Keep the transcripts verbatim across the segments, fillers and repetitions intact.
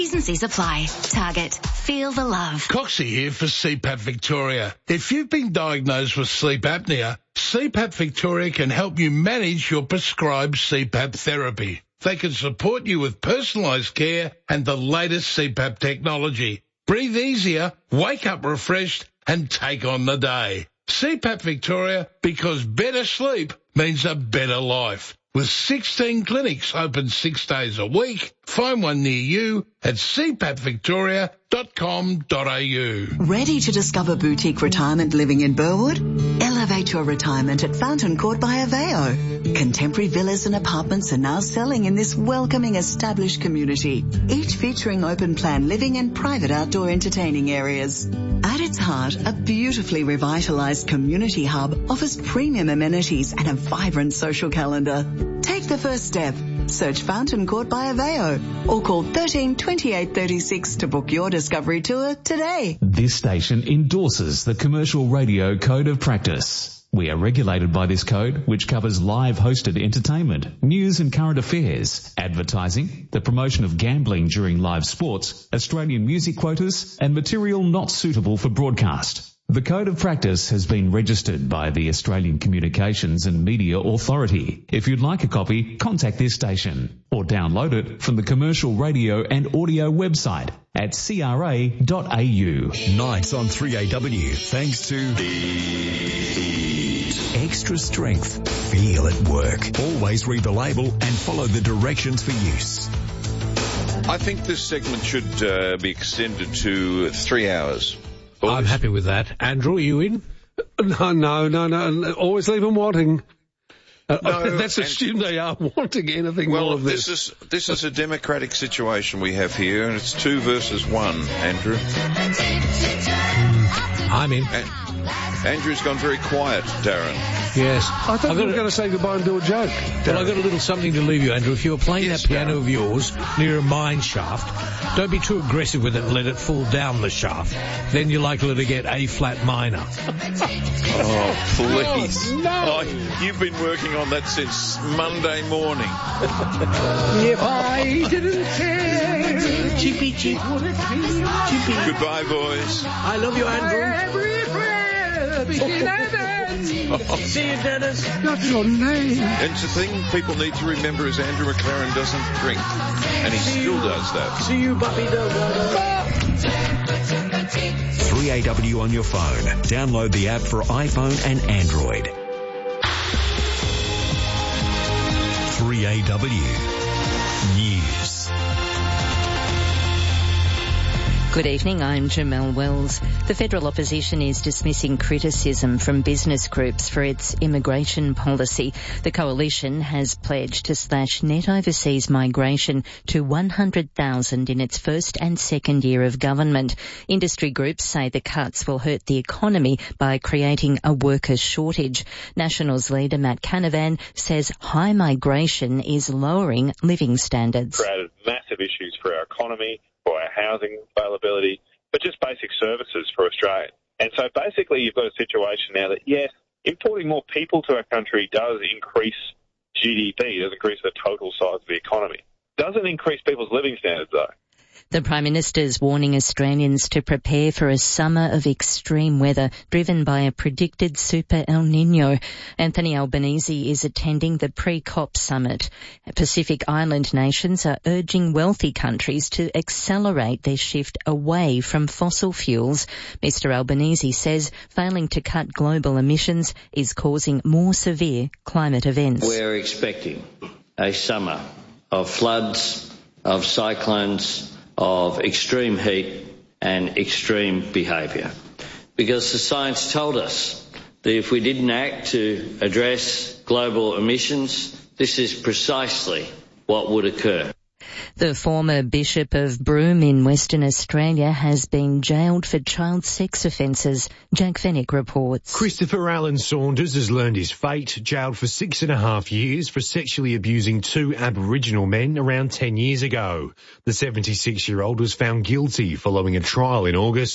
T's and C's apply. Target. Feel the love. Coxie here for C PAP Victoria. If you've been diagnosed with sleep apnea, C PAP Victoria can help you manage your prescribed C PAP therapy. They can support you with personalised care and the latest C PAP technology. Breathe easier, wake up refreshed, and take on the day. C PAP Victoria, because better sleep means a better life. With sixteen clinics open six days a week, find one near you at c pap victoria dot com dot a u. Ready to discover boutique retirement living in Burwood? Elevate your retirement at Fountain Court by Aveo. Contemporary villas and apartments are now selling in this welcoming established community, each featuring open plan living and private outdoor entertaining areas. At its heart, a beautifully revitalised community hub offers premium amenities and a vibrant social calendar. Take the first step. Search Fountain Court by Aveo or call thirteen twenty-eight thirty-six to book your discovery tour today. This station endorses the Commercial Radio Code of Practice. We are regulated by this code, which covers live hosted entertainment, news and current affairs, advertising, the promotion of gambling during live sports, Australian music quotas, and material not suitable for broadcast. The Code of Practice has been registered by the Australian Communications and Media Authority. If you'd like a copy, contact this station or download it from the Commercial Radio and Audio website at c r a dot a u. Nights on three A W, thanks to Extra Strength. Feel it work. Always read the label and follow the directions for use. I think this segment should uh, be extended to three hours. Always. I'm happy with that. Andrew, are you in? No, no, no, no. Always leave them wanting. Uh, No, Let's assume they are wanting anything Well, more of this. this is this is a democratic situation we have here, and it's two versus one, Andrew. I'm in. An- Andrew's gone very quiet, Darren. Yes. I thought I've we got were a- going to say goodbye and do a joke. Well, I've got a little something to leave you, Andrew. If you were playing Yes, that piano Darren. of yours near a mine shaft, don't be too aggressive with it and let it fall down the shaft. Then you're likely to get A-flat minor. Oh, please. Oh, no. Oh, you've been working on that since Monday morning. If I didn't care, Chippy, chip. Chippy. Goodbye, boys. I love you, Andrew. every prayer begin and end. See you, Dennis. Not your name. And the thing people need to remember is Andrew McLaren doesn't drink, and he still does that. See you, Buffy. three A W on your phone. Download the app for iPhone and Android. three A W News. Good evening, I'm Jamelle Wells. The federal opposition is dismissing criticism from business groups for its immigration policy. The coalition has pledged to slash net overseas migration to one hundred thousand in its first and second year of government. Industry groups say the cuts will hurt the economy by creating a worker shortage. Nationals leader Matt Canavan says high migration is lowering living standards. Created massive issues for our economy, for our housing availability, but just basic services for Australia. And so basically you've got a situation now that, yes, importing more people to our country does increase G D P, does increase the total size of the economy. Doesn't increase people's living standards, though. The Prime Minister is warning Australians to prepare for a summer of extreme weather driven by a predicted super El Niño. Anthony Albanese is attending the pre-COP summit. Pacific Island nations are urging wealthy countries to accelerate their shift away from fossil fuels. Mister Albanese says failing to cut global emissions is causing more severe climate events. We're expecting a summer of floods, of cyclones, of extreme heat and extreme behaviour. Because the science told us that if we didn't act to address global emissions, this is precisely what would occur. The former Bishop of Broome in Western Australia has been jailed for child sex offences. Jack Fennick reports. Christopher Allen Saunders has learned his fate, jailed for six and a half years for sexually abusing two Aboriginal men around ten years ago. The seventy-six-year-old was found guilty following a trial in August.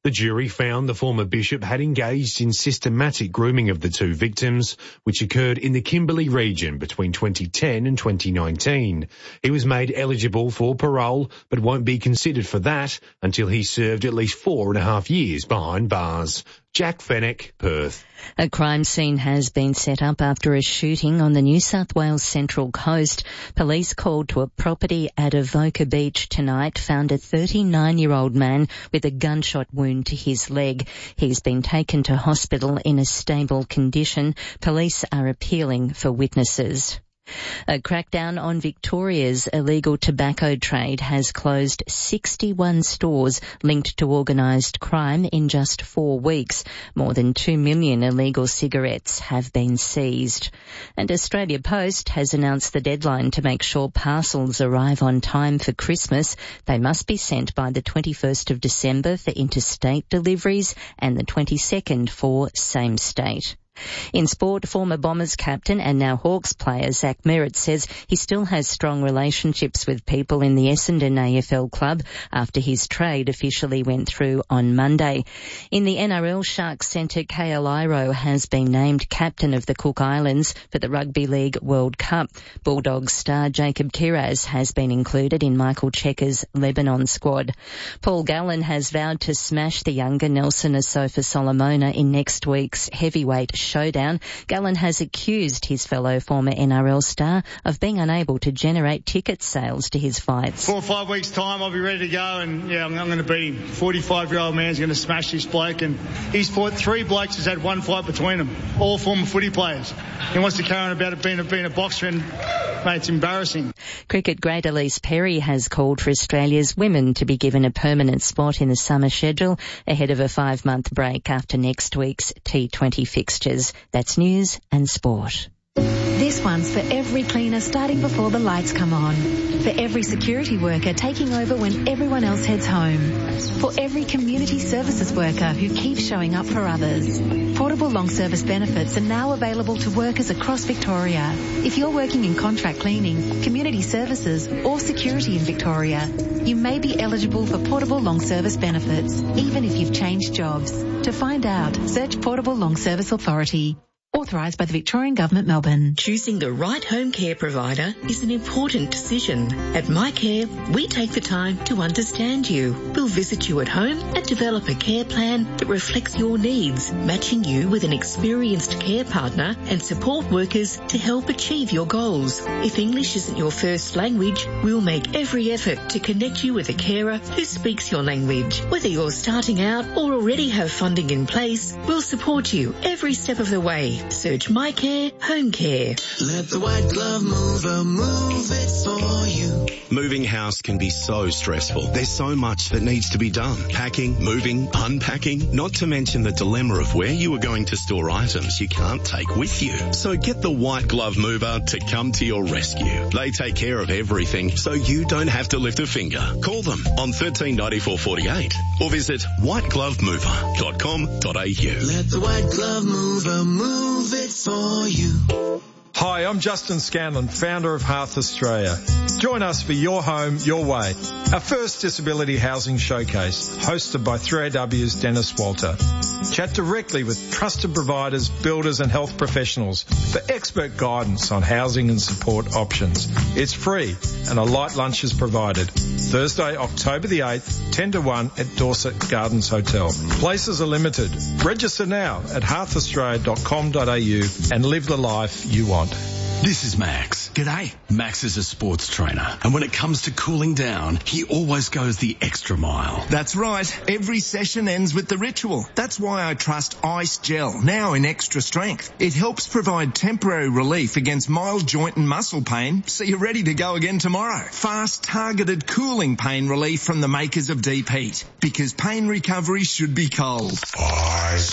The jury found the former bishop had engaged in systematic grooming of the two victims, which occurred in the Kimberley region between twenty ten and twenty nineteen. He was made eligible for parole, but won't be considered for that until he's served at least four and a half years behind bars. Jack Fenwick, Perth. A crime scene has been set up after a shooting on the New South Wales Central Coast. Police called to a property at Avoca Beach tonight found a thirty-nine-year-old man with a gunshot wound to his leg. He's been taken to hospital in a stable condition. Police are appealing for witnesses. A crackdown on Victoria's illegal tobacco trade has closed sixty-one stores linked to organised crime in just four weeks. More than two million illegal cigarettes have been seized. And Australia Post has announced the deadline to make sure parcels arrive on time for Christmas. They must be sent by the twenty-first of December for interstate deliveries and the twenty-second for same-state. In sport, former Bombers captain and now Hawks player Zach Merritt says he still has strong relationships with people in the Essendon A F L club after his trade officially went through on Monday. In the N R L, Sharks centre K L Iro has been named captain of the Cook Islands for the Rugby League World Cup. Bulldogs star Jacob Kiraz has been included in Michael Checker's Lebanon squad. Paul Gallen has vowed to smash the younger Nelson Asofa Solomona in next week's heavyweight showdown. Gallen has accused his fellow former N R L star of being unable to generate ticket sales to his fights. Four or five weeks' time, I'll be ready to go, and yeah, I'm, I'm going to beat him. forty-five-year-old man's going to smash this bloke, and he's fought three blokes who's had one fight between them, all former footy players. He wants to carry on about it being a, being a boxer, and mate, it's embarrassing. Cricket great Elise Perry has called for Australia's women to be given a permanent spot in the summer schedule ahead of a five-month break after next week's T twenty fixture. That's news and sport. This one's for every cleaner starting before the lights come on. For every security worker taking over when everyone else heads home. For every community services worker who keeps showing up for others. Portable long service benefits are now available to workers across Victoria. If you're working in contract cleaning, community services or security in Victoria, you may be eligible for portable long service benefits, even if you've changed jobs. To find out, search Portable Long Service Authority. Authorised by the Victorian Government, Melbourne. Choosing the right home care provider is an important decision. At MyCare, we take the time to understand you. We'll visit you at home and develop a care plan that reflects your needs, matching you with an experienced care partner and support workers to help achieve your goals. If English isn't your first language, we'll make every effort to connect you with a carer who speaks your language. Whether you're starting out or already have funding in place, we'll support you every step of the way. Search MyCare Home Care. Let the white glove mover move it for you. Moving house can be so stressful. There's so much that needs to be done. Packing, moving, unpacking, not to mention the dilemma of where you are going to store items you can't take with you. So get the white glove mover to come to your rescue. They take care of everything so you don't have to lift a finger. Call them on thirteen ninety-four forty-eight or visit white glove mover dot com dot a u. Let the white glove mover move it for you. Hi, I'm Justin Scanlon, founder of Hearth Australia. Join us for Your Home, Your Way, our first disability housing showcase, hosted by three A W's Dennis Walter. Chat directly with trusted providers, builders and health professionals for expert guidance on housing and support options. It's free and a light lunch is provided. Thursday, October the eighth, ten to one at Dorset Gardens Hotel. Places are limited. Register now at hearth australia dot com dot a u and live the life you want. This is Max. G'day. Max is a sports trainer, and when it comes to cooling down, he always goes the extra mile. That's right. Every session ends with the ritual. That's why I trust Ice Gel, now in extra strength. It helps provide temporary relief against mild joint and muscle pain, so you're ready to go again tomorrow. Fast, targeted cooling pain relief from the makers of Deep Heat, because pain recovery should be cold. Ice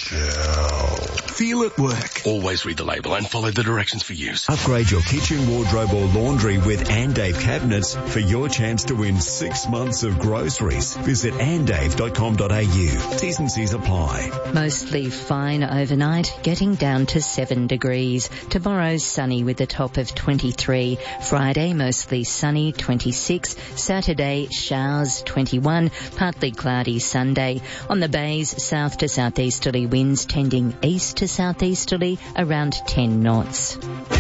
Gel. Feel it work. Always read the label and follow the directions for use. Upgrade your kitchen, wardrobe or laundry with Andave cabinets for your chance to win six months of groceries. Visit andave dot com dot a u. T's and C's apply. Mostly fine overnight, getting down to seven degrees. Tomorrow sunny with a top of twenty-three. Friday mostly sunny, twenty-six. Saturday showers, twenty-one. Partly cloudy Sunday. On the bays, south to southeasterly winds tending east to southeasterly around ten knots.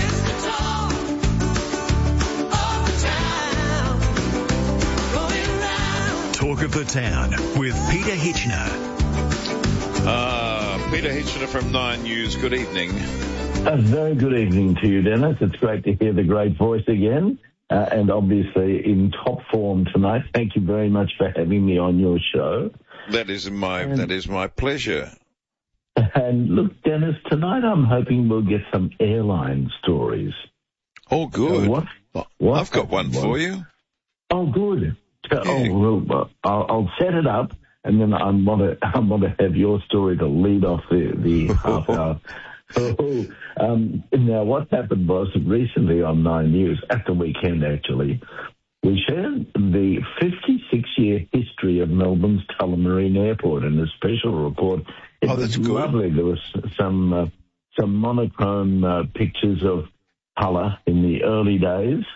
Talk of the Town with Peter Hitchener. Uh, Peter Hitchener from Nine News. Good evening. A very good evening to you, Dennis. It's great to hear the great voice again, uh, and obviously in top form tonight. Thank you very much for having me on your show. That is my and, that is my pleasure. And look, Dennis, tonight I'm hoping we'll get some airline stories. Oh, good. Uh, what, what I've got one for you. Oh, good. Yeah. Oh, well, I'll, I'll set it up, and then I want to I want to have your story to lead off the the half hour. Oh, um, now, what happened was recently on Nine News, at the weekend actually, we shared the fifty-six year history of Melbourne's Tullamarine Airport in a special report. It oh, that's was good. lovely. There was some uh, some monochrome uh, pictures of Tulla in the early days,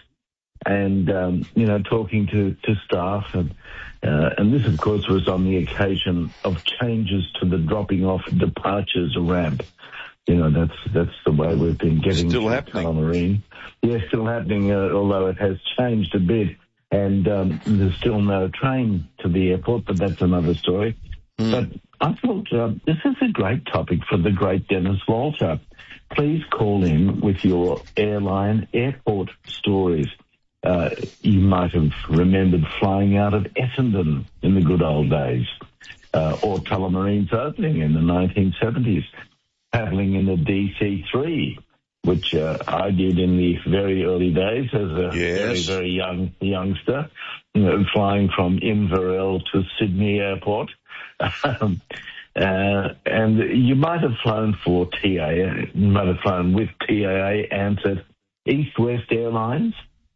and um, you know, talking to, to staff, and uh, and this, of course, was on the occasion of changes to the dropping off departures ramp. You know, that's that's the way we've been getting still to happening. Tullamarine. Yeah, still happening, uh, although it has changed a bit, and um, there's still no train to the airport, but that's another story. Mm. But I thought uh, this is a great topic for the great Dennis Walter. Please call in with your airline airport stories. Uh, you might have remembered flying out of Essendon in the good old days, uh, or Tullamarine's opening in the nineteen seventies, travelling in the D C three, which uh, I did in the very early days as a yes. very, very young youngster, you know, flying from Inverell to Sydney Airport. Um, uh, and you might have flown for T A A, you might have flown with T A A, answered East West Airlines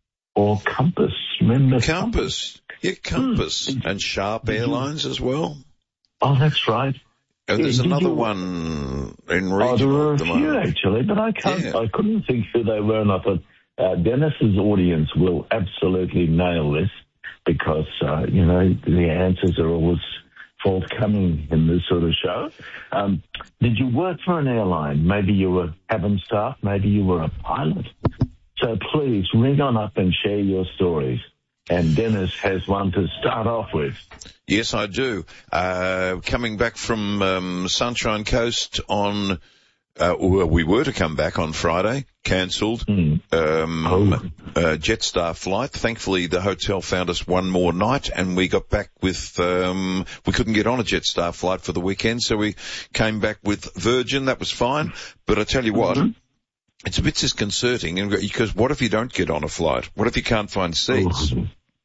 or Compass. Remember Compass? Yeah, Compass. Mm. And Sharp Airlines as well. Oh, that's right. And there's Did another you... one in regional. Oh, there were a the few moment. actually, but I can't. Yeah. I couldn't think who they were, and I thought uh, Dennis's audience will absolutely nail this because uh, you know the answers are always forthcoming in this sort of show. Um, did you work for an airline? Maybe you were cabin staff. Maybe you were a pilot. So please ring on up and share your stories. And Dennis has one to start off with. Yes, I do. Uh, coming back from um, Sunshine Coast on, uh, well, we were to come back on Friday, cancelled. Mm. Um, oh. uh, Jetstar flight. Thankfully, the hotel found us one more night, and we got back with. Um, we couldn't get on a Jetstar flight for the weekend, so we came back with Virgin. That was fine. But I tell you what. Mm-hmm. It's a bit disconcerting, because what if you don't get on a flight? What if you can't find seats?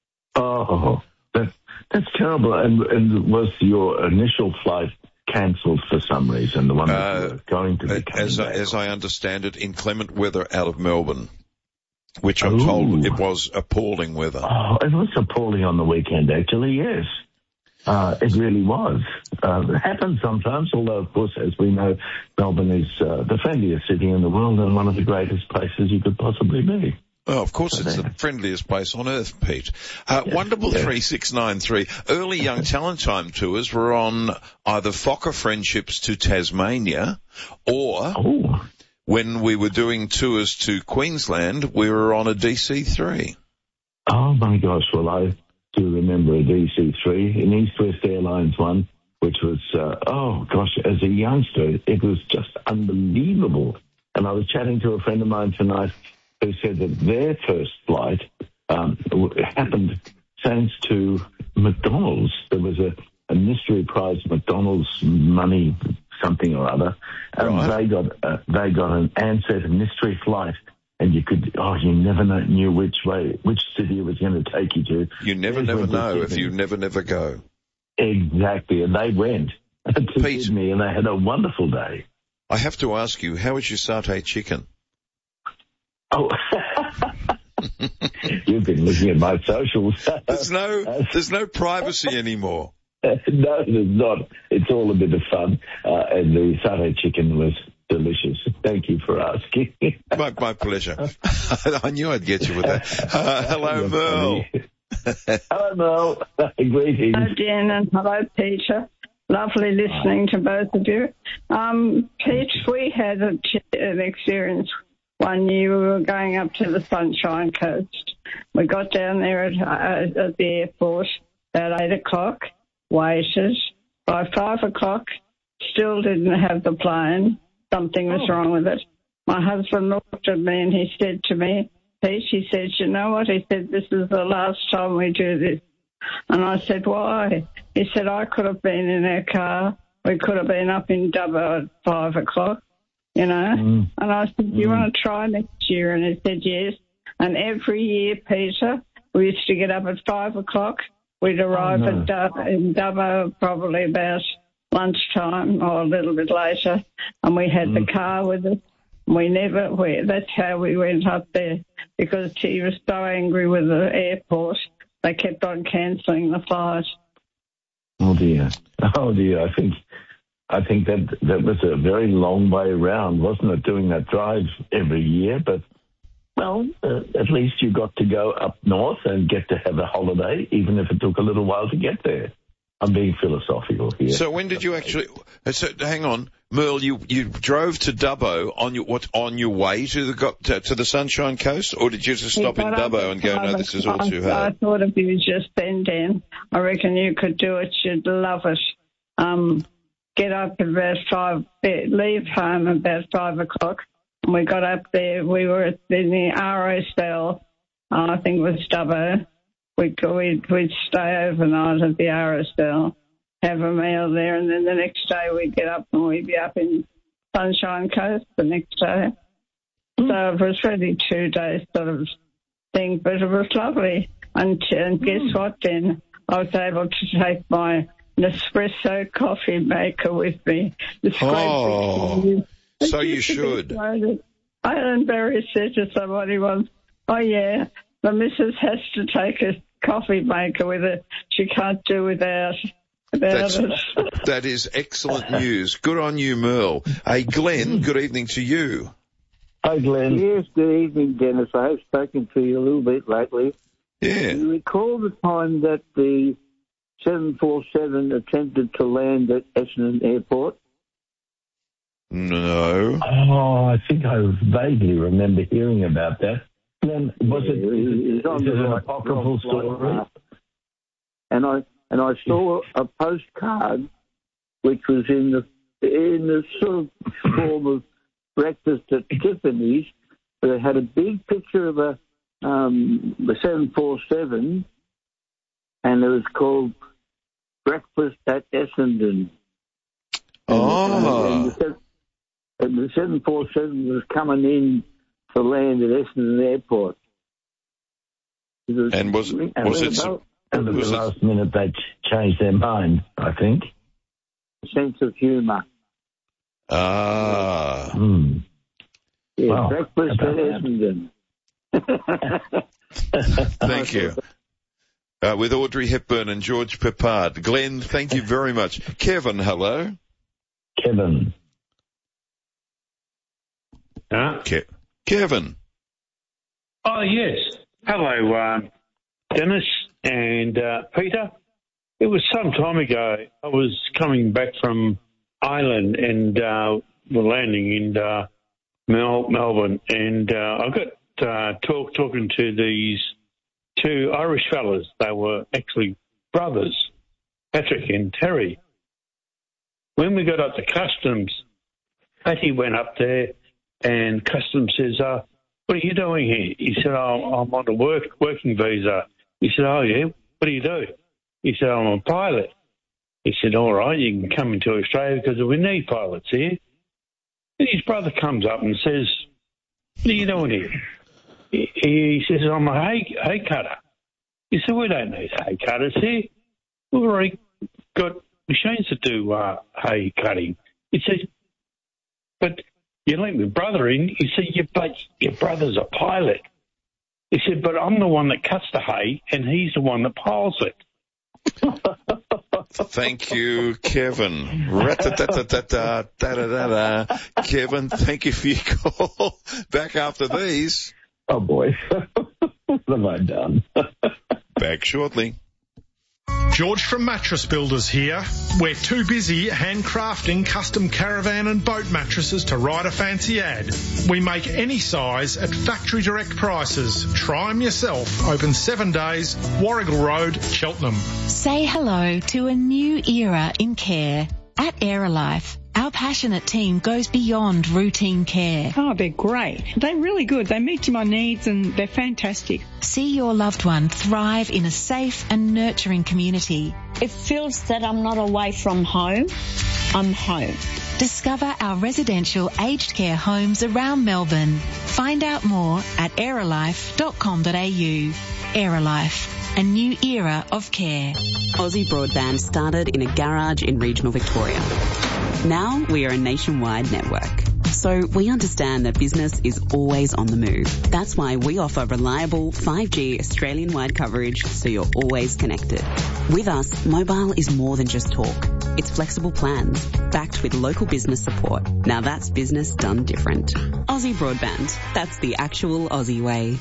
Oh, that, that's terrible. And, and was your initial flight cancelled for some reason, the one that uh, you were going to be coming as back? I, as I understand it, inclement weather out of Melbourne, which I'm Ooh. told it was appalling weather. Oh, it was appalling on the weekend, actually, yes. Uh, it really was. Uh, it happens sometimes, although, of course, as we know, Melbourne is uh, the friendliest city in the world and one of the greatest places you could possibly be. Oh, of course, it's the friendliest place on earth, Pete. Uh, yeah, Wonderful yeah. three six nine three. Early Young Talent Time tours were on either Fokker Friendships to Tasmania or oh. when we were doing tours to Queensland, we were on a D C three. Oh, my gosh. Well, I do remember a D C three, an East West Airlines one, which was, uh, oh, gosh, as a youngster, it was just unbelievable. And I was chatting to a friend of mine tonight who said that their first flight um, happened thanks to McDonald's. There was a, a mystery prize McDonald's money something or other, and right. they got uh, they got an Ansett mystery flight. And you could, oh, you never know, knew which way, which city it was going to take you to. You never, never know if you never, never go. Exactly. And they went. to Pete. Sydney, and they had a wonderful day. I have to ask you, how was your satay chicken? Oh, you've been looking at my socials. There's no, there's no privacy anymore. No, there's not. It's all a bit of fun. Uh, and the satay chicken was delicious. Thank you for asking. my, my pleasure. I knew I'd get you with that. Uh, hello, You're Merle. Hello, Merle. Greetings. Hello, Dan, and hello, Peter. Lovely listening to both of you. Um, Pete, we had a, an experience one year. We were going up to the Sunshine Coast. We got down there at, uh, at the airport about eight o'clock, waited. By five o'clock, still didn't have the plane. Something was Oh. wrong with it. My husband looked at me and he said to me, Pete, he said, you know what? He said, this is the last time we do this. And I said, why? He said, I could have been in our car. We could have been up in Dubbo at five o'clock, you know. Mm. And I said, do you Mm. want to try next year? And he said, yes. And every year, Peter, we used to get up at five o'clock. We'd arrive Oh, no. at Dub- in Dubbo probably about lunchtime or a little bit later. And we had Mm. the car with us. We never, we, that's how we went up there, because he was so angry with the airport. They kept on cancelling the flight. Oh dear. Oh dear. I think, I think that that was a very long way around, wasn't it? Doing that drive every year, but well, uh, at least you got to go up north and get to have a holiday, even if it took a little while to get there. I'm being philosophical here. So when did you actually? So hang on, Merle. You you drove to Dubbo on your what on your way to the got to, to the Sunshine Coast, or did you just stop We in got up Dubbo at and go, no, five this is all o'clock. too I hard? thought of you just then, Dan. I reckon you could do it. You'd love it. Um, get up about five, leave home about five o'clock. And we got up there. We were at the, the R S L, uh, I think it was Dubbo. We'd, go, we'd, we'd stay overnight at the R S L, have a meal there, and then the next day we'd get up and we'd be up in Sunshine Coast the next day. So it was really two days sort of thing, but it was lovely. And, and guess what then? I was able to take my Nespresso coffee maker with me. The Oh, so you should. I had Barry said to somebody once, oh yeah, the missus has to take a coffee maker with her. She can't do without. That's, it. that is excellent news. Good on you, Merle. Hey, Glenn, good evening to you. Hi, Glenn. Yes, good evening, Dennis. I have spoken to you a little bit lately. Yeah. Do you recall the time that the seven forty-seven attempted to land at Essendon Airport? No. Oh, I think I vaguely remember hearing about that. Then was it, is it, is it an apocryphal story? And I and I saw a postcard which was in the in the sort of form of breakfast at Tiffany's, but it had a big picture of a um, the seven forty-seven, and it was called Breakfast at Essendon. Oh. And, and, the, and the seven forty-seven was coming in to land at Essendon Airport. It was, And was and was it? about And at was the it last minute they ch- changed their mind, I think. a sense of humour. ah. Hmm. Yeah, Wow. Breakfast at About Essendon. Thank you. Uh, with Audrey Hepburn and George Peppard. Glenn, thank you very much. Kevin, hello. Kevin. Huh? Ke- Kevin. Oh, yes. Hello, um, Dennis and uh, Peter. It was some time ago. I was coming back from Ireland and uh, we're landing in uh, Mel- Melbourne, and uh, I got uh, talk talking to these two Irish fellas. They were actually brothers, Patrick and Terry. When we got up to customs, Patty went up there, and customs says, uh, "What are you doing here?" He said, oh, "I'm on a work working visa." He said, "Oh yeah, what do you do?" He said, "I'm a pilot." He said, "All right, you can come into Australia because we need pilots here." And his brother comes up and says, "What are you doing here?" He, he says, "I'm a hay, hay cutter." He said, "We don't need hay cutters here. We've already got machines that do uh, hay cutting. He said, but you let my brother in. He said, yeah, but your brother's a pilot. He said, but I'm the one that cuts the hay and he's the one that piles it. Thank you, Kevin. Rat-a-tat-tat-tat-da-da-da-da. Kevin, thank you for your call. Back after these. Oh, boy. What have I done? Back shortly. George from Mattress Builders here. We're too busy handcrafting custom caravan and boat mattresses to write a fancy ad. We make any size at factory direct prices. Try them yourself. Open seven days, Warrigal Road, Cheltenham. Say hello to a new era in care. At Aerolife, our passionate team goes beyond routine care. Oh, they're great. They're really good. They meet my needs and they're fantastic. See your loved one thrive in a safe and nurturing community. It feels that I'm not away from home. I'm home. Discover our residential aged care homes around Melbourne. Find out more at aerolife dot com dot a u. Aerolife, a new era of care. Aussie Broadband started in a garage in regional Victoria. Now we are a nationwide network. So we understand that business is always on the move. That's why we offer reliable five G Australian-wide coverage so you're always connected. With us, mobile is more than just talk. It's flexible plans, backed with local business support. Now that's business done different. Aussie Broadband. That's the actual Aussie way.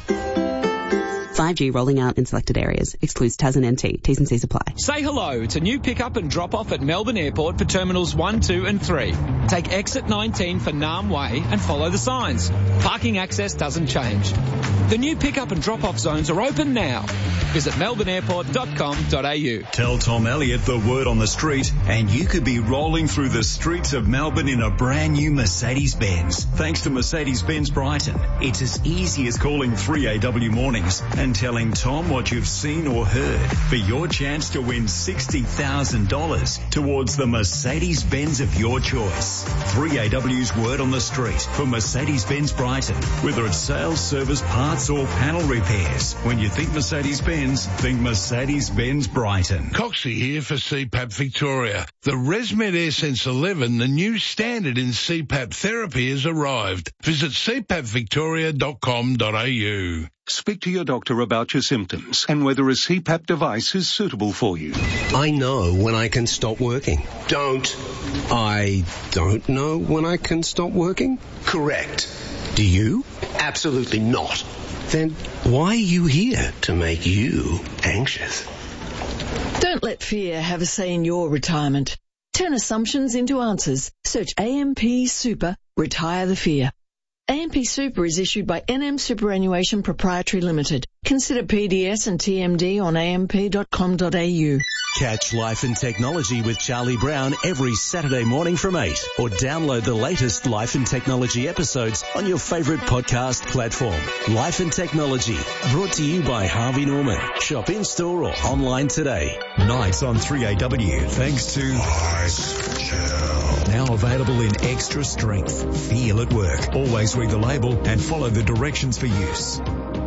five G rolling out in selected areas. Excludes Tasman N T. T's and C's apply. Say hello. It's a new pick-up and drop-off at Melbourne Airport for Terminals one, two and three. Take exit nineteen for Nam Way and follow the signs. Parking access doesn't change. The new pick-up and drop-off zones are open now. Visit melbourne airport dot com dot a u. Tell Tom Elliott the word on the street and you could be rolling through the streets of Melbourne in a brand new Mercedes-Benz. Thanks to Mercedes-Benz Brighton, it's as easy as calling three A W Mornings and telling Tom what you've seen or heard for your chance to win sixty thousand dollars towards the Mercedes-Benz of your choice. three A W's word on the street for Mercedes-Benz Brighton. Whether it's sales, service, parts or panel repairs. When you think Mercedes-Benz, think Mercedes-Benz Brighton. Coxie here for C PAP Victoria. The ResMed AirSense eleven, the new standard in C PAP therapy, has arrived. Visit c pap victoria dot com dot a u. Speak to your doctor about your symptoms and whether a C PAP device is suitable for you. I know when I can stop working. Don't. I don't know when I can stop working? Correct. Do you? Absolutely not. Then why are you here? To make you anxious. Don't let fear have a say in your retirement. Turn assumptions into answers. Search A M P Super, Retire the Fear. A M P Super is issued by N M Superannuation Proprietary Limited. Consider P D S and T M D on a m p dot com dot a u. Catch Life and Technology with Charlie Brown every Saturday morning from eight, or download the latest Life and Technology episodes on your favourite podcast platform. Life and Technology, brought to you by Harvey Norman. Shop in-store or online today. Nights on three A W, thanks to Ice Gel. Now available in extra strength. Feel at work. Always read the label and follow the directions for use.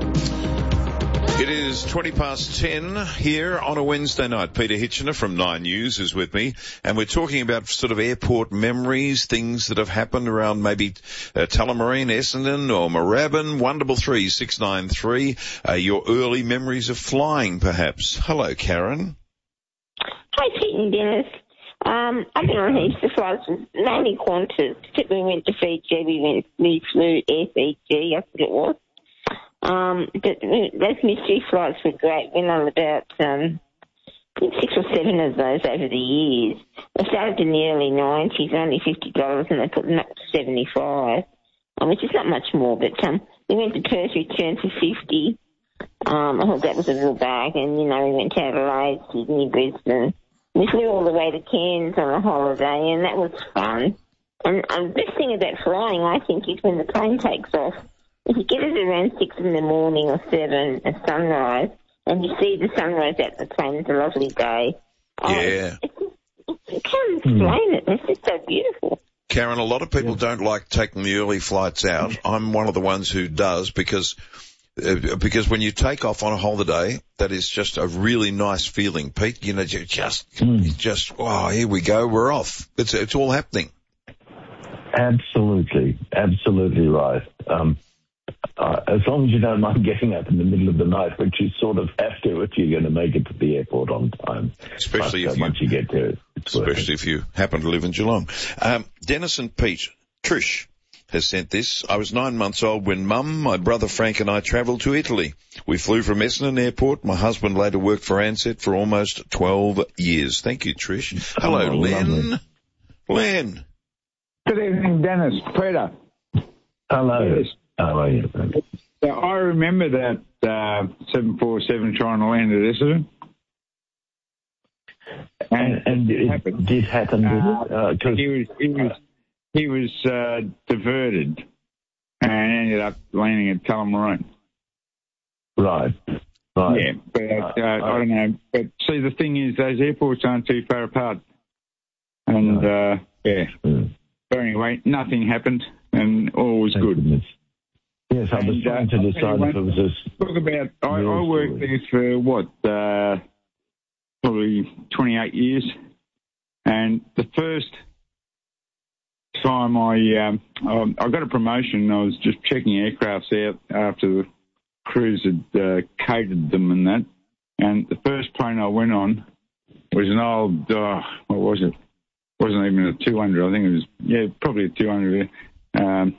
It is twenty past ten here on a Wednesday night. Peter Hitchener from Nine News is with me, and we're talking about sort of airport memories, things that have happened around maybe uh, Tullamarine, Essendon or Moorabbin. one double three six nine three, uh, your early memories of flying perhaps. Hello, Karen. Hi, Pete and Dennis. Um, I've been on heaps of flights, mainly Qantas. Except we went to Fiji, we went, we flew Air Fiji, I think it was. Um, but those mystery flights were great. Went on about um, six or seven of those over the years. They started in the early nineties, only fifty dollars, and they put them up to seventy-five, um, which is not much more. But um, we went to Perth, returned for fifty. Um, I thought that was a real bargain. You know, we went to Adelaide, Sydney, Brisbane. We flew all the way to Cairns on a holiday, and that was fun. And um, the best thing about flying, I think, is when the plane takes off. If you get it around six in the morning or seven at sunrise, and you see the sunrise out the plane, it's a lovely day. Yeah. Um, it's just, you can't explain it. It's just so beautiful. Karen, a lot of people don't like taking the early flights out. I'm one of the ones who does, because uh, because when you take off on a holiday, that is just a really nice feeling, Pete. You know, you just, mm. you just, oh, here we go, we're off. It's it's all happening. Absolutely, absolutely right. Um, uh, as long as you don't mind getting up in the middle of the night, which you sort of have to if you're going to make it to the airport on time. Especially but, if uh, you, once you get there, it's especially if you happen to live in Geelong. Um, Dennis and Pete, Trish has sent this. I was nine months old when Mum, my brother Frank and I travelled to Italy. We flew from Essendon Airport. My husband later worked for Ansett for almost twelve years. Thank you, Trish. Hello, oh, Len. Lovely. Len. Good evening, Dennis. Peter. Hello. Yes. How are you? So I remember that uh, seven forty-seven trying to land at Essendon. And, and it happened. did happen, did it? Uh, he was, he was, he was uh, diverted and ended up landing at Tullamarine. Right. Right. Yeah, but uh, uh, I don't know. But see, the thing is, those airports aren't too far apart. And, uh, yeah. Mm. But anyway, nothing happened and all was Thank good. Goodness. Yes, I was and, trying uh, to decide if it was a... Talk about, I, I worked there for, what, uh, probably twenty-eight years. And the first time I, um, I, I got a promotion, I was just checking aircrafts out after the crews had uh, catered them and that. And the first plane I went on was an old, uh, what was it? It wasn't even a two hundred. I think it was, yeah, probably a two hundred. Um,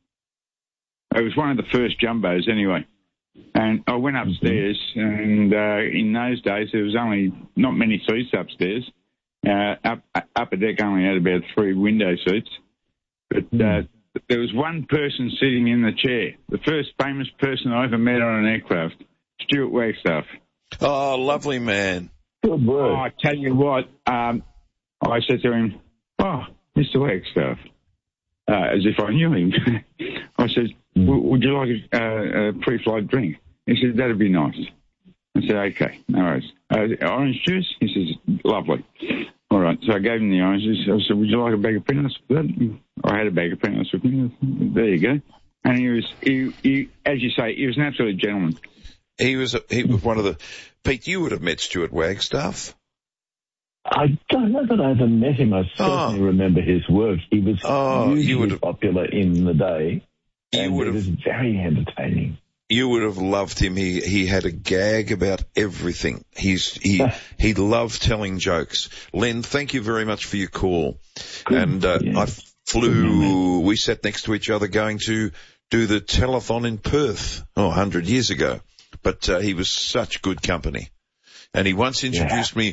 it was one of the first jumbos anyway. And I went upstairs, and uh, in those days there was only not many seats upstairs. Uh, up, upper deck only had about three window seats. But uh, there was one person sitting in the chair, the first famous person I ever met on an aircraft, Stuart Wagstaff. Oh, lovely man. Good word. Oh, I tell you what, um, I said to him, oh, Mister Wagstaff, uh, as if I knew him. I said, would you like a, a, a pre-flight drink? He said, that'd be nice. I said, okay, no worries. Uh, orange juice? He says, lovely. All right, so I gave him the oranges. I said, would you like a bag of peanuts with that? I had a bag of peanuts with me. There you go. And he was, he, he, as you say, he was an absolute gentleman. He was, a, he was one of the... Pete, you would have met Stuart Wagstaff. I don't know that I ever met him. I certainly oh. remember his work. He was oh, hugely popular in the day. You and would it have, was very entertaining. You would have loved him. He he had a gag about everything. He's he he loved telling jokes. Len, thank you very much for your call. Good. And uh, yeah. I flew. We sat next to each other going to do the telethon in Perth. Oh, a hundred years ago. But uh, he was such good company, and he once introduced yeah. me.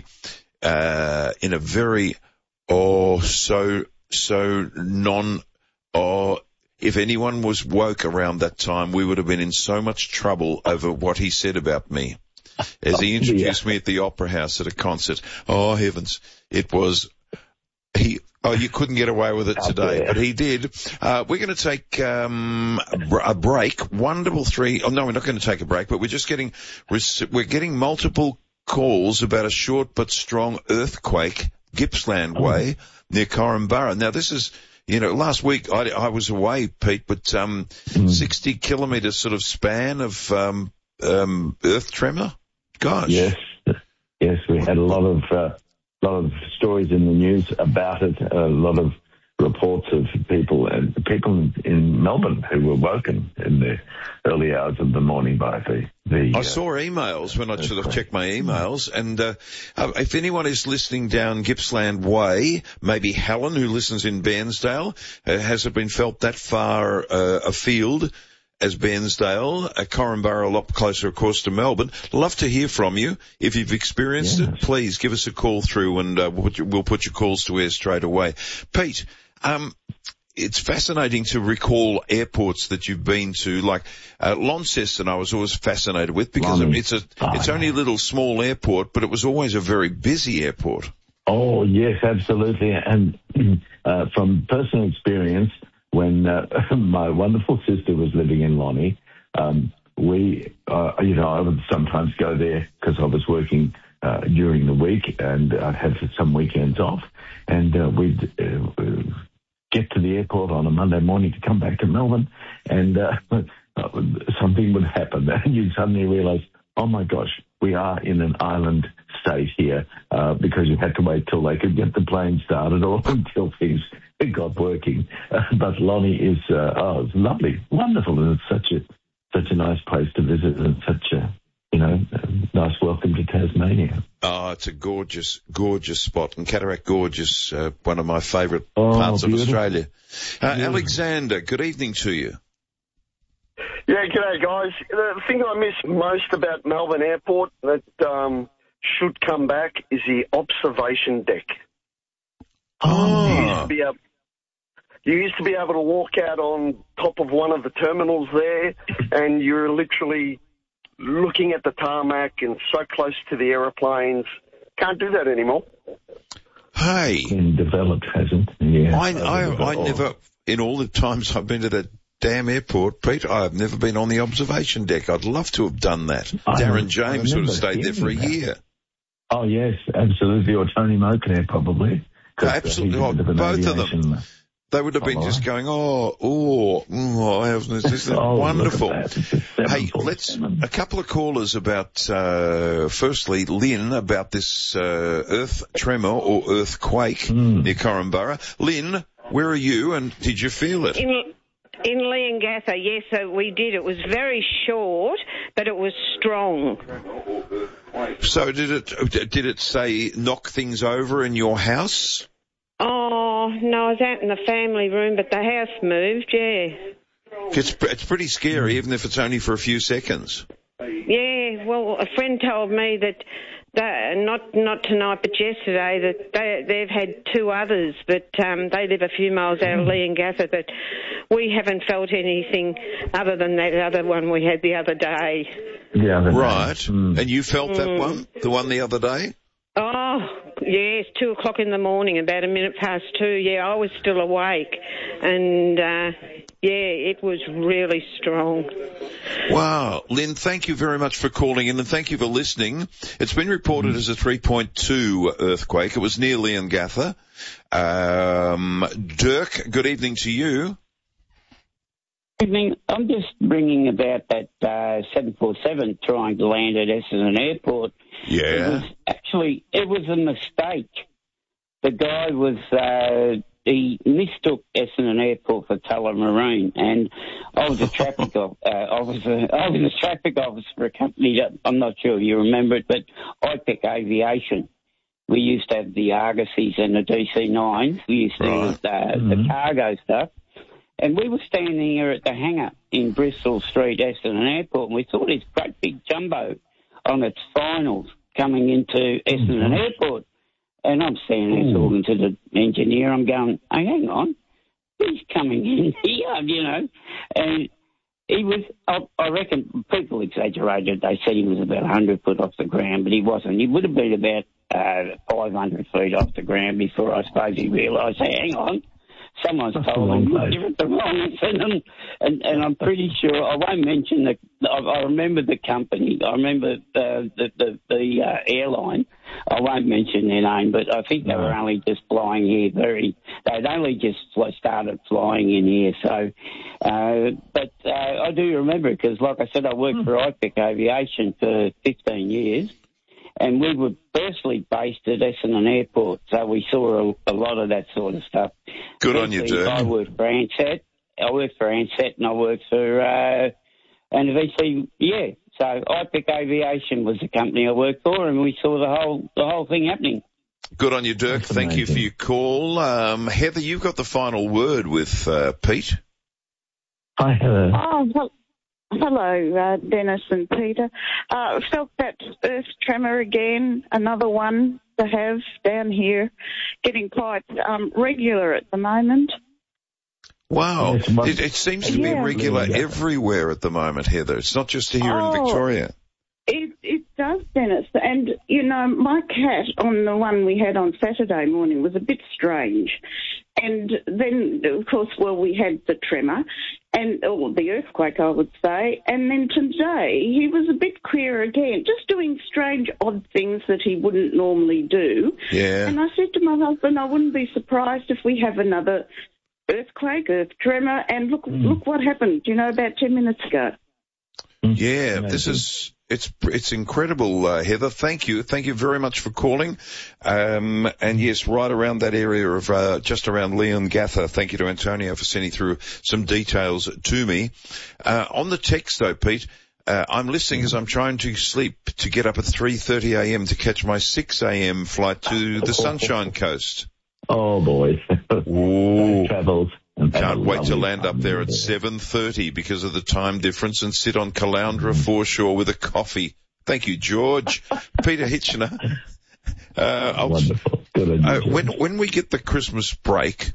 Uh, in a very, oh, so, so non, oh, if anyone was woke around that time, we would have been in so much trouble over what he said about me. As he introduced yeah. me at the Opera House at a concert. Oh, heavens. It was, he, oh, you couldn't get away with it today, but he did. Uh, we're going to take, um, a break. One double three, oh, no, we're not going to take a break, but we're just getting, we're getting multiple calls about a short but strong earthquake, Gippsland Way, oh. near Korumburra. Now, this is, you know, last week I, I was away, Pete, but um, mm. sixty kilometre sort of span of um, um, earth tremor. Gosh. Yes, yes, we had a lot of uh, lot of stories in the news about it. A lot of reports of people and people in Melbourne who were woken in the early hours of the morning by the. the I uh, saw emails when I sort of checked my emails, and uh, uh, if anyone is listening down Gippsland Way, maybe Helen, who listens in Bairnsdale, uh, has it been felt that far uh, afield as Bairnsdale, uh, Korumburra a lot closer, of course, to Melbourne. Love to hear from you. If you've experienced yes. it, please give us a call through, and uh, we'll, put your, we'll put your calls to air straight away. Pete. Um, it's fascinating to recall airports that you've been to, like uh, Launceston. I was always fascinated with because Long. it's a it's only a little small airport, but it was always a very busy airport. Oh yes, absolutely. And uh, from personal experience, when uh, my wonderful sister was living in Lonnie, um, we uh, you know I would sometimes go there because I was working uh, during the week and I'd have some weekends off. And uh, we'd uh, get to the airport on a Monday morning to come back to Melbourne. And uh, uh, something would happen, and you'd suddenly realise, oh my gosh, we are in an island state here, uh, because you had to wait till they could get the plane started or until things got working. Uh, but Lonnie is, uh, oh, it's lovely, wonderful, and it's such a such a nice place to visit, and such a, you know, a nice welcome to Tasmania. Oh, it's a gorgeous, gorgeous spot, and Cataract Gorge is uh, one of my favourite oh, parts beautiful. of Australia. Uh, Alexander, good evening to you. Yeah, g'day guys. The thing I miss most about Melbourne Airport that um, should come back is the observation deck. Oh. You used to be able, you used to be able to walk out on top of one of the terminals there, and you're literally looking at the tarmac and so close to the aeroplanes. Can't do that anymore. Hey. Been developed, hasn't? Yeah. I, I, I never, in all the times I've been to that damn airport, Pete, I've never been on the observation deck. I'd love to have done that. I, Darren James would have stayed there for a that. year. Oh, yes, absolutely. Or Tony Mocair, probably. Absolutely. Uh, oh, both of them. They would have been just going, oh, oh, oh, this is oh, wonderful. Hey, let's, a couple of callers about, uh, firstly, Lynn, about this, uh, earth tremor or earthquake mm. near Corumburra. Lynn, where are you, and did you feel it? In, in Leongatha, yes, so we did. It was very short, but it was strong. So did it, did it say knock things over in your house? Oh, no, I was out in the family room, but the house moved, yeah. It's, it's pretty scary, even if it's only for a few seconds. Yeah, well, a friend told me that, that not not tonight, but yesterday, that they, they've had two others, but um, they live a few miles out of Leongatha, but we haven't felt anything other than that other one we had the other day. The other day. Right. Mm. And you felt mm. that one, the one the other day? Oh, yes, two o'clock in the morning, about a minute past two. Yeah, I was still awake, and uh, yeah, it was really strong. Wow. Lynn, thank you very much for calling in, and thank you for listening. It's been reported mm. as a three point two earthquake. It was near Leongatha. Um, Dirk, good evening to you. Evening. I'm just ringing about that uh, seven forty-seven trying to land at Essendon Airport. Yeah. It was actually, it was a mistake. The guy was, uh, he mistook Essendon Airport for Tullamarine, and I was a traffic of, uh, I was a, I was a traffic officer for a company that, I'm not sure if you remember it, but I P E C Aviation. We used to have the Argosies and the D C nines. We used to right. have uh, Mm-hmm. the cargo stuff. And we were standing here at the hangar in Bristol Street, Essendon Airport, and we saw this great big jumbo on its finals coming into Essendon mm-hmm. Airport. And I'm standing there talking to the engineer. I'm going, hey, hang on, he's coming in here, you know. And he was, I, I reckon people exaggerated. They said he was about one hundred foot off the ground, but he wasn't. He would have been about uh, five hundred feet off the ground before I suppose he realised, hey, hang on. Someone's That's told him to give it the wrong Essendon, and, and I'm pretty sure, I won't mention the, I, I remember the company, I remember the, the, the, the uh, airline, I won't mention their name, but I think they were only just flying here very, they'd only just started flying in here, so, uh, but uh, I do remember it, because like I said, I worked for I P E C Aviation for fifteen years, and we were firstly based at Essendon Airport, so we saw a, a lot of that sort of stuff. Good on you, Dirk. I worked for Ansett. I worked for Ansett, and I worked for uh, and V C. Yeah, so I P E C Aviation was the company I worked for, and we saw the whole the whole thing happening. Good on you, Dirk. That's Thank amazing. you for your call. Um, Heather, you've got the final word with uh, Pete. Hi, Heather. Oh, well, hello, uh, Dennis and Peter. Uh, felt that earth tremor again, another one to have down here, getting quite um, regular at the moment. Wow. It, it seems to Yeah. be regular everywhere at the moment, Heather. It's not just here Oh. in Victoria. It, it does, Dennis. And, you know, my cat on the one we had on Saturday morning was a bit strange. And then, of course, well, we had the tremor, and or the earthquake, I would say. And then today, he was a bit queer again, just doing strange, odd things that he wouldn't normally do. Yeah. And I said to my husband, I wouldn't be surprised if we have another earthquake, earth tremor, and look, mm. look what happened, you know, about ten minutes ago. Yeah, this is, it's, it's incredible, uh, Heather. Thank you. Thank you very much for calling. Um, and yes, right around that area of, uh, just around Leongatha. Thank you to Antonio for sending through some details to me. Uh, on the text though, Pete, uh, I'm listening as I'm trying to sleep to get up at three thirty a.m. to catch my six a.m. flight to the Sunshine Coast. Oh, boys. Ooh. Travels. Can't wait to land up there at seven thirty because of the time difference and sit on Caloundra foreshore with a coffee. Thank you, George. Peter Hitchener. Uh, Wonderful. Good uh, when, when we get the Christmas break,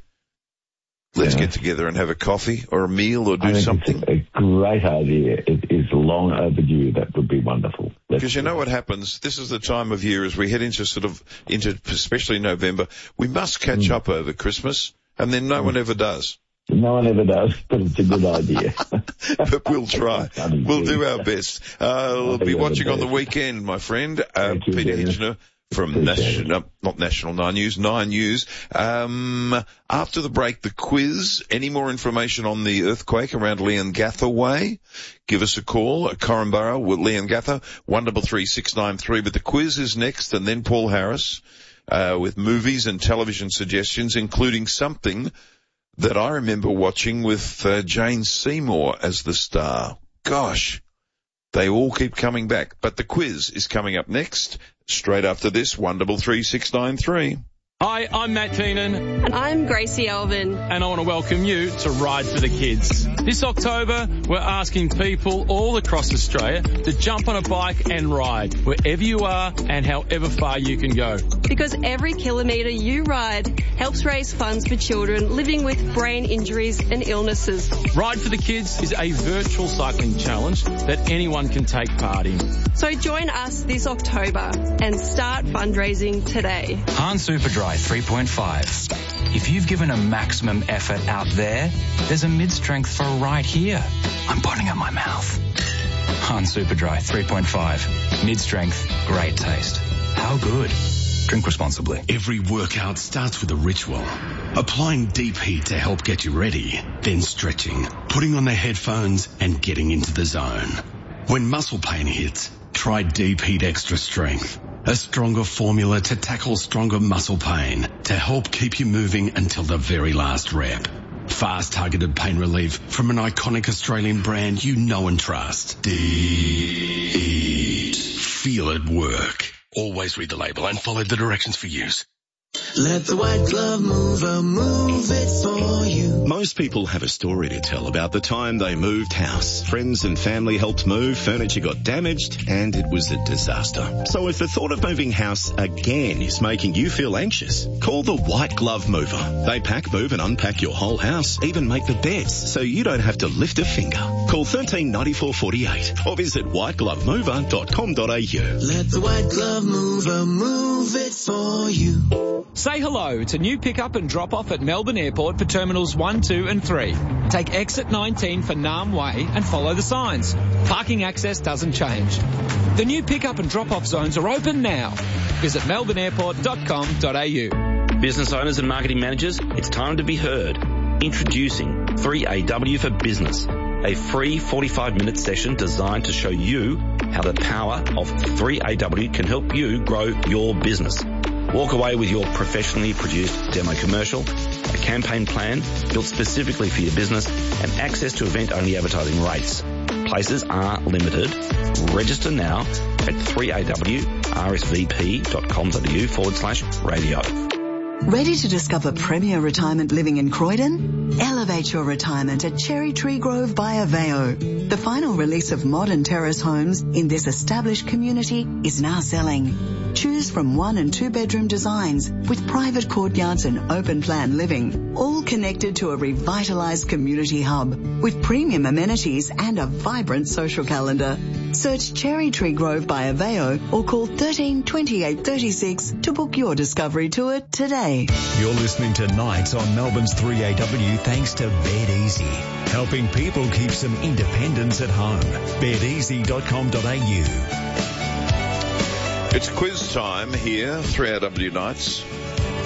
let's yeah. get together and have a coffee or a meal or do I think something. It's a great idea. It is long overdue. That would be wonderful. Because you know what happens? This is the time of year as we head into sort of, into especially November, we must catch mm. up over Christmas. And then no one ever does. No one ever does, but it's a good idea. But we'll try. We'll do our best. Uh, we'll be watching on the weekend, my friend. Uh, Peter Hitchener from National, not National Nine News, Nine News. Um, after the break, the quiz. Any more information on the earthquake around Leongatha Way? Give us a call at Corranborough with Leongatha, one double three six nine three. But the quiz is next, and then Paul Harris. Uh, with movies and television suggestions, including something that I remember watching with uh, Jane Seymour as the star. Gosh, they all keep coming back. But the quiz is coming up next, straight after this, one double three six nine three. Hi, I'm Matt Keenan. And I'm Gracie Alvin. And I want to welcome you to Ride for the Kids. This October, we're asking people all across Australia to jump on a bike and ride wherever you are and however far you can go. Because every kilometre you ride helps raise funds for children living with brain injuries and illnesses. Ride for the Kids is a virtual cycling challenge that anyone can take part in. So join us this October and start fundraising today. Han Superdry three point five. If you've given a maximum effort out there, there's a mid-strength for right here. I'm putting in my mouth. Han Superdry three point five. Mid-strength, great taste. How good? Drink responsibly. Every workout starts with a ritual. Applying deep heat to help get you ready, then stretching, putting on the headphones and getting into the zone. When muscle pain hits, try Deep Heat Extra Strength. A stronger formula to tackle stronger muscle pain to help keep you moving until the very last rep. Fast targeted pain relief from an iconic Australian brand you know and trust. Deep Heat. Feel it work. Always read the label and follow the directions for use. Let the white glove mover move it for you. Most people have a story to tell about the time they moved house. Friends and family helped move, furniture got damaged, and it was a disaster. So if the thought of moving house again is making you feel anxious, call the White Glove Mover. They pack, move and unpack your whole house, even make the beds, so you don't have to lift a finger. Call one three nine four four eight or visit white glove mover dot com dot a u. Let the white glove mover move it for you. Say hello to new pick-up and drop-off at Melbourne Airport for Terminals one, two and three. Take exit nineteen for Nam Way and follow the signs. Parking access doesn't change. The new pick-up and drop-off zones are open now. Visit melbourne airport dot com dot a u. Business owners and marketing managers, it's time to be heard. Introducing three A W for Business, a free forty-five minute session designed to show you how the power of three A W can help you grow your business. Walk away with your professionally produced demo commercial, a campaign plan built specifically for your business, and access to event-only advertising rates. Places are limited. Register now at three A W R S V P dot com dot a u forward slash radio. Ready to discover premier retirement living in Croydon? Elevate your retirement at Cherry Tree Grove by Aveo. The final release of modern terrace homes in this established community is now selling. Choose from one and two bedroom designs with private courtyards and open plan living, all connected to a revitalized community hub with premium amenities and a vibrant social calendar. Search Cherry Tree Grove by Aveo or call thirteen twenty-eight thirty-six to book your discovery tour today. You're listening to Nights on Melbourne's three A W thanks to Bed Easy, helping people keep some independence at home. bed easy dot com dot a u. It's quiz time here, three A W Nights.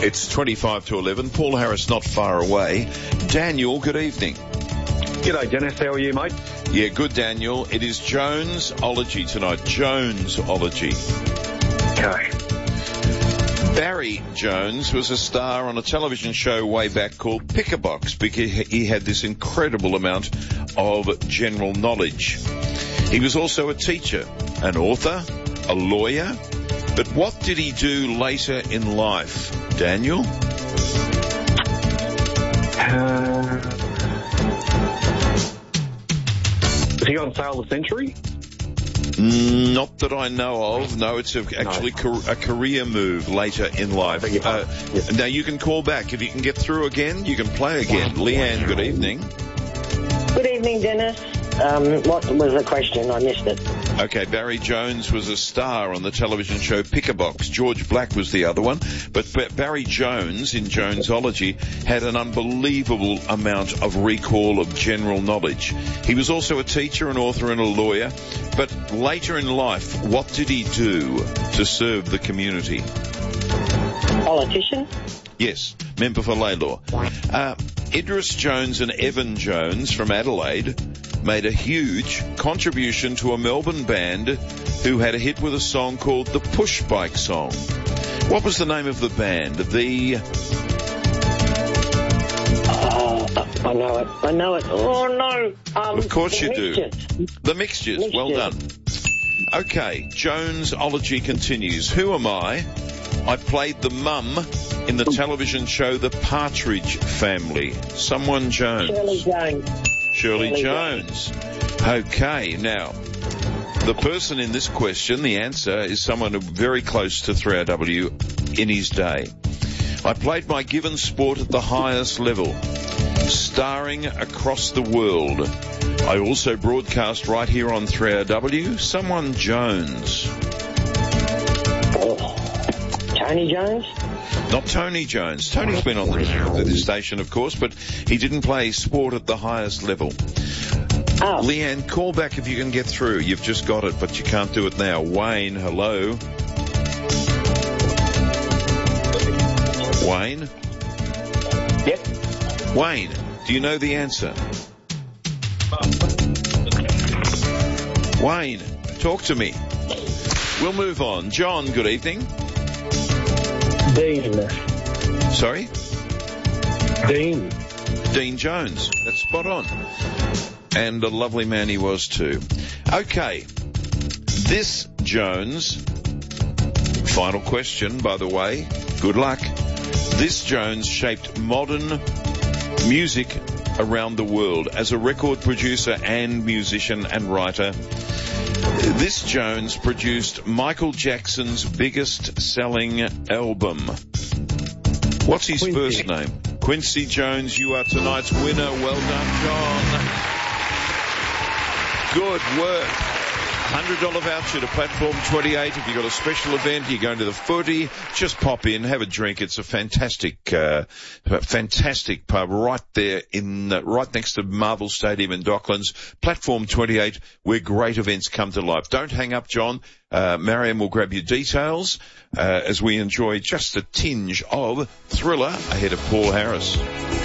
It's twenty-five to eleven. Paul Harris not far away. Daniel, good evening. G'day, Dennis. How are you, mate? Yeah, good, Daniel. It is Jonesology tonight. Jonesology. Okay. Barry Jones was a star on a television show way back called Pick-a-Box because he had this incredible amount of general knowledge. He was also a teacher, an author, a lawyer. But what did he do later in life, Daniel? Uh, was he on Sale of the Century? Not that I know of. No, it's a, actually no. a career move later in life. Uh, yes. Now, you can call back. If you can get through again, you can play again. Leanne, good evening. Good evening, Dennis. Um, what was the question? I missed it. Okay, Barry Jones was a star on the television show Pick-a-Box. George Black was the other one. But Barry Jones, in Jonesology, had an unbelievable amount of recall of general knowledge. He was also a teacher, an author and a lawyer. But later in life, what did he do to serve the community? Politician? Yes, member for Laylaw. Uh, Idris Jones and Evan Jones from Adelaide made a huge contribution to a Melbourne band who had a hit with a song called the Push Bike Song. What was the name of the band? The... Uh, I know it. I know it. Oh, no. Um, of course you Mixtures. do. The Mixtures. Mixtures. Well done. Okay, Jonesology continues. Who am I? I played the mum in the television show The Partridge Family. Someone Jones. Shirley Jones. Shirley, Shirley Jones. Jones. Okay, now, the person in this question, the answer, is someone very close to three R W in his day. I played my given sport at the highest level, starring across the world. I also broadcast right here on three R W. Someone Jones. Oh. Tony Jones? Not Tony Jones. Tony's been on the, the station, of course, but he didn't play sport at the highest level. Oh. Leanne, call back if you can get through. You've just got it, but you can't do it now. Wayne, hello. Wayne? Yep. Wayne, do you know the answer? Wayne, talk to me. We'll move on. John, good evening. Dean. Sorry? Dean. Dean Jones. That's spot on. And a lovely man he was too. Okay. This Jones, final question, by the way. Good luck. This Jones shaped modern music around the world as a record producer and musician and writer. This Jones produced Michael Jackson's biggest selling album. What's his Quincy. First name? Quincy Jones, you are tonight's winner. Well done, John. Good work. one hundred dollars voucher to Platform twenty-eight. If you've got a special event, you're going to the footy, just pop in, have a drink. It's a fantastic, uh, fantastic pub right there in, uh, right next to Marvel Stadium in Docklands. Platform twenty-eight, where great events come to life. Don't hang up, John. Uh, Mariam will grab your details, uh, as we enjoy just a tinge of Thriller ahead of Paul Harris.